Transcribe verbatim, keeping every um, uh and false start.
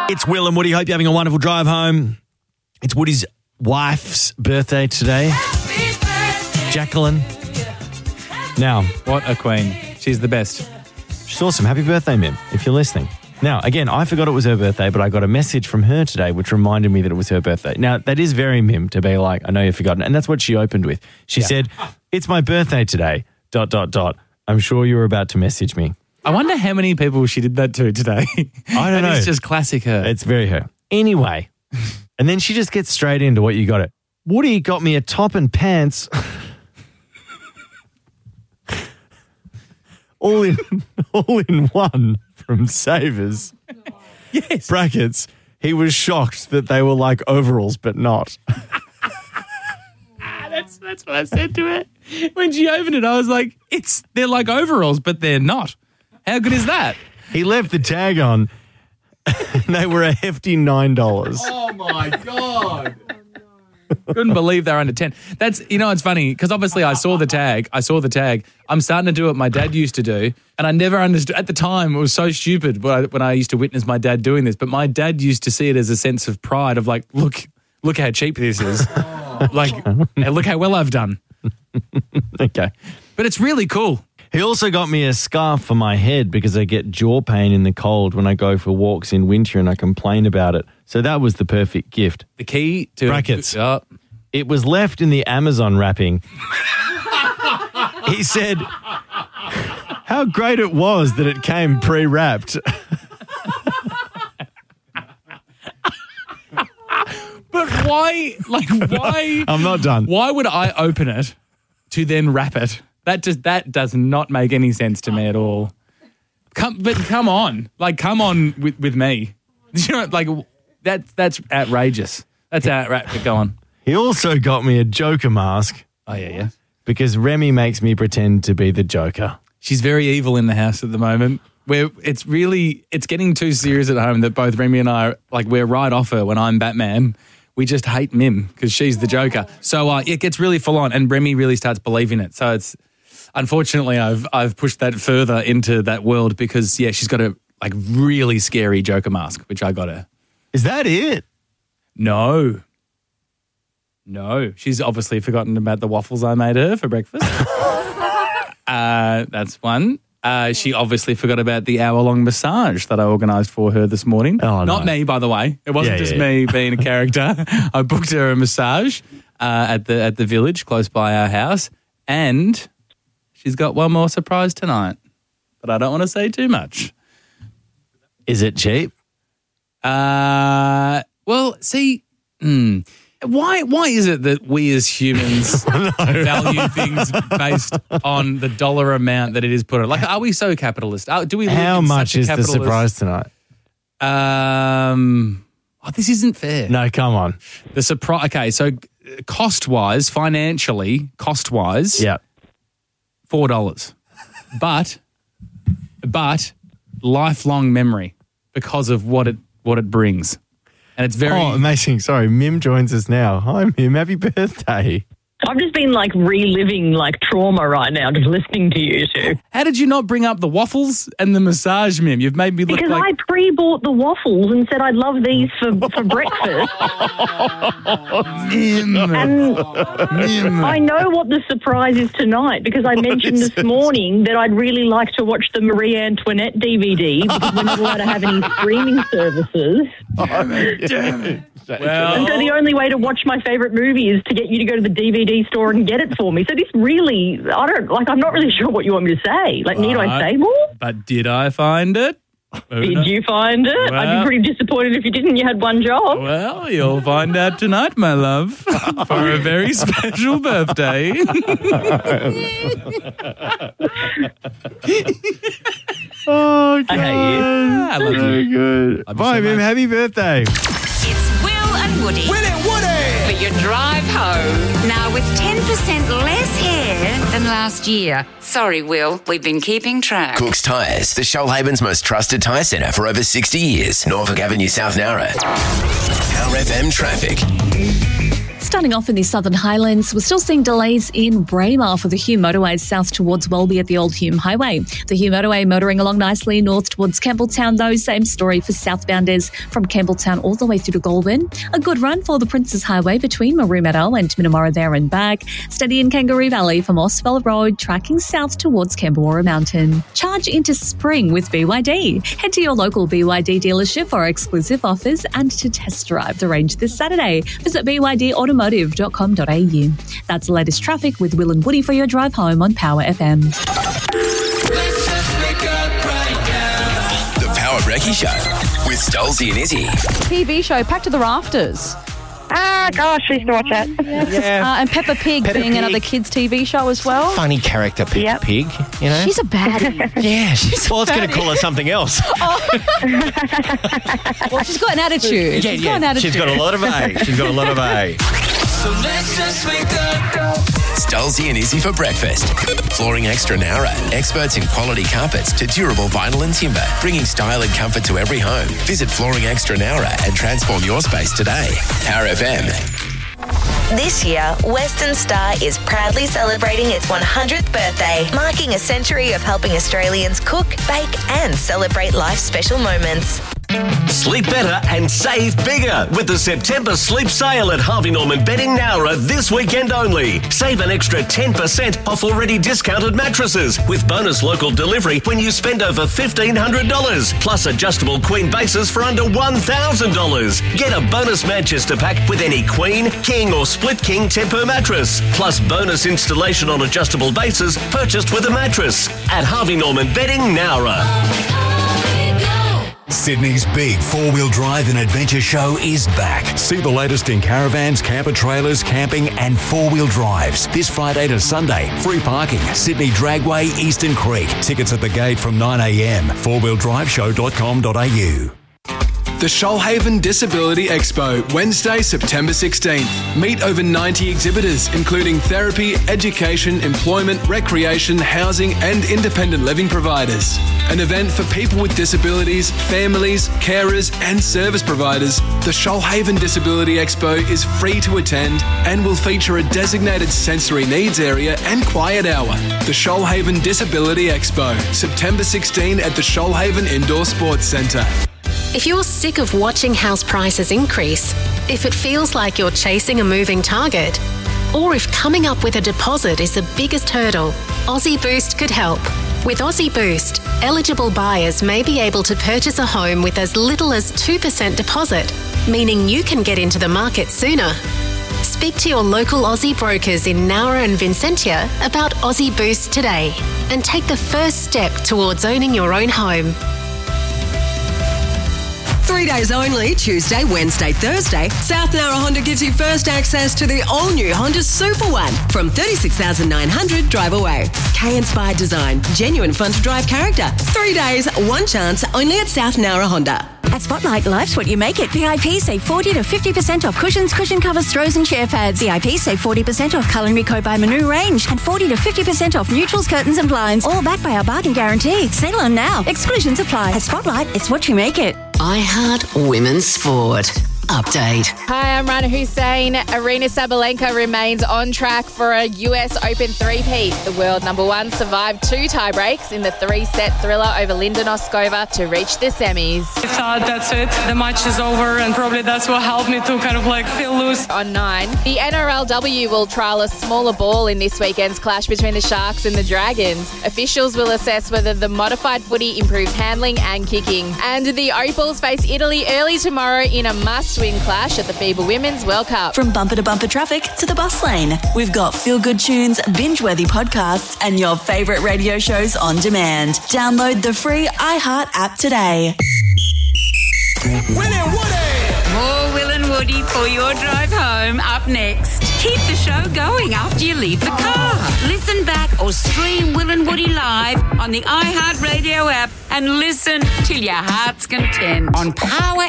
It's Will and Woody. Hope you're having a wonderful drive home. It's Woody's wife's birthday today. Jacqueline. Now, What a queen. She's the best. she's awesome. Happy birthday, Mim, if you're listening. Now, again, I forgot it was her birthday, but I got a message from her today which reminded me that it was her birthday. Now, that is very Mim to be like, I know you've forgotten. And that's what she opened with. She Yeah. said, it's my birthday today, dot, dot, dot. I'm sure you were about to message me. I wonder how many people she did that to today. I don't know. It's just classic her. It's very her. Anyway, and then she just gets straight into what you got it. Woody got me a top and pants. all in all in one from Savers. Yes. Brackets. He was shocked that they were like overalls, but not. That's that's what I said to her. When she opened it, I was like, it's they're like overalls, but they're not. How good is that? He left the tag on. And they were a hefty nine dollars. Oh my God. Couldn't believe they're under ten. That's, you know, it's funny because obviously I saw the tag. I saw the tag. I'm starting to do what my dad used to do. And I never understood. At the time, it was so stupid when I, when I used to witness my dad doing this. But my dad used to see it as a sense of pride of like, look, look how cheap this is. Like, hey, look how well I've done. Okay. But it's really cool. He also got me a scarf for my head because I get jaw pain in the cold when I go for walks in winter and I complain about it. So that was the perfect gift. The key to... Brackets. Oh, It was left in the Amazon wrapping. He said how great it was that it came pre-wrapped. but why, like, why... I'm not done. Why would I open it to then wrap it? That just that does not make any sense to me at all. Come, but come on, like come on with, with me. You know, like that that's outrageous. That's outrageous. Go on. He also got me a Joker mask Oh yeah, yeah. because Remy makes me pretend to be the Joker. She's very evil in the house at the moment. Where it's really it's getting too serious at home that both Remy and I are, like we're right off her when I'm Batman. We just hate Mim because she's the Joker. So uh, it gets really full on, and Remy really starts believing it. So it's. Unfortunately, I've I've pushed that further into that world because, yeah, she's got a like really scary Joker mask, which I got her. Is that it? No. No. She's obviously forgotten about the waffles I made her for breakfast. uh, that's one. Uh, she obviously forgot about the hour-long massage that I organised for her this morning. Oh, Not no. me, by the way. It wasn't Yeah, just yeah, me being a character. I booked her a massage uh, at the at the village close by our house, and... she's got one more surprise tonight, but I don't want to say too much. Is it cheap? Uh, well, see, hmm, why why is it that we as humans value things based on the dollar amount that it is put on? Like, are we so capitalist? Uh, Do we? live How in much such a is the capitalist- surprise tonight? Um, oh, this isn't fair. No, come on. The surprise. Okay, so cost wise, financially, cost wise, Yeah. Four dollars, but but lifelong memory because of what it what it brings, and it's very. Oh, amazing. Sorry, Mim joins us now. Hi, Mim. Happy birthday. I've just been like reliving like trauma right now, just listening to you two. How did you not bring up the waffles and the massage, Mim? You've made me look Because like I pre-bought the waffles and said I'd love these for, for breakfast. Mim. And Mim. I know what the surprise is tonight because I mentioned is this it? morning that I'd really like to watch the Marie Antoinette D V D because we're not allowed to have any streaming services. Damn it. Well, And so the only way to watch my favourite movie is to get you to go to the D V D store and get it for me. So this really, I don't, like, I'm not really sure what you want me to say. Like, need I say more? but did I find it? Did you find it? I'd Well- be pretty disappointed if you didn't. You had one job. Well, you'll find out tonight, my love, for a very special birthday. Oh, God. I hate you. I love you. Very good. Love you Bye, so Mim. much. Happy birthday. It's Will and Woody. Will and Woody! For your drive home. Now with ten percent less hair than last year. Sorry, Will. We've been keeping track. Cook's Tyres, the Shoalhaven's most trusted tyre centre for over sixty years. Norfolk Avenue, South Narra. Power F M traffic. Starting off in the Southern Highlands, we're still seeing delays in Braemar for the Hume motorway south towards Welby at the Old Hume Highway. The Hume motorway motoring along nicely north towards Campbelltown, though. Same story for southbounders from Campbelltown all the way through to Goulburn. A good run for the Princes Highway between Maru Meadow and Minamora there and back. Steady in Kangaroo Valley from Oswell Road, tracking south towards Camberwara Mountain. Charge into spring with B Y D. Head to your local B Y D dealership for exclusive offers and to test drive the range this Saturday. Visit b y d automotive dot com dot a u. That's the latest traffic with Will and Woody for your drive home on Power F M. The Power Brekkie Show with Stolzy and Izzy. T V show Packed to the Rafters. Ah, gosh, I used to watch that. Yeah. Uh, and Peppa Pig Peppa being Pig. another kids' T V show as well. Funny character, Peppa Yep. Pig, you know? She's a baddie. yeah, she's, well, I was going to call her something else. Well, she's got an attitude. Yeah, she's yeah. got an attitude. She's got a lot of A. She's got a lot of A. So let's just wake up. Stolzy and Izzy for breakfast. Flooring Extra Nara. Experts in quality carpets to durable vinyl and timber. Bringing style and comfort to every home. Visit Flooring Extra Nara and transform your space today. Power F M. This year, Western Star is proudly celebrating its one hundredth birthday, marking a century of helping Australians cook, bake and celebrate life's special moments. Sleep better and save bigger with the September sleep sale at Harvey Norman Bedding Nowra this weekend only. Save an extra ten percent off already discounted mattresses with bonus local delivery when you spend over fifteen hundred dollars, plus adjustable queen bases for under one thousand dollars. Get a bonus Manchester pack with any queen, king or split king Temper mattress, plus bonus installation on adjustable bases purchased with a mattress at Harvey Norman Bedding Nowra. Sydney's big four-wheel drive and adventure show is back. See the latest in caravans, camper trailers, camping and four-wheel drives. This Friday to Sunday. Free parking. Sydney Dragway, Eastern Creek. Tickets at the gate from nine a m. four wheel drive show dot com dot a u. The Shoalhaven Disability Expo, Wednesday, September sixteenth. Meet over ninety exhibitors, including therapy, education, employment, recreation, housing and independent living providers. An event for people with disabilities, families, carers and service providers. The Shoalhaven Disability Expo is free to attend and will feature a designated sensory needs area and quiet hour. The Shoalhaven Disability Expo, September sixteenth at the Shoalhaven Indoor Sports Centre. If you're sick of watching house prices increase, if it feels like you're chasing a moving target, or if coming up with a deposit is the biggest hurdle, Aussie Boost could help. With Aussie Boost, eligible buyers may be able to purchase a home with as little as two percent deposit, meaning you can get into the market sooner. Speak to your local Aussie brokers in Nowra and Vincentia about Aussie Boost today and take the first step towards owning your own home. Three days only, Tuesday, Wednesday, Thursday, South Nowra Honda gives you first access to the all-new Honda Super One from thirty-six thousand nine hundred drive away. K-inspired design, genuine fun-to-drive character. Three days, one chance, only at South Nowra Honda. At Spotlight, life's what you make it. V I P save forty to fifty percent off cushions, cushion covers, throws and chair pads. V I P save forty percent off Culinary Co by Manu range and forty to fifty percent off neutrals, curtains and blinds. All backed by our bargain guarantee. Sale on now. Exclusions apply. At Spotlight, it's what you make it. iHeart Women's Sport. Update. Hi, I'm Rana Hussein. Arina Sabalenka remains on track for a U S Open three-peat. The world number one survived two tie-breaks in the three-set thriller over Linda Noskova to reach the semis. I thought that's it. The match is over, and probably that's what helped me to kind of like feel loose. On nine, the N R L W will trial a smaller ball in this weekend's clash between the Sharks and the Dragons. Officials will assess whether the modified footy improves handling and kicking. And the Opals face Italy early tomorrow in a must win clash at the FIBA Women's World Cup. From bumper to bumper traffic to the bus lane, we've got feel-good tunes, binge-worthy podcasts and your favourite radio shows on demand. Download the free iHeart app today. Will and Woody! More Will and Woody for your drive home up next. Keep the show going after you leave the car. Listen back or stream Will and Woody live on the iHeart Radio app and listen till your heart's content on Power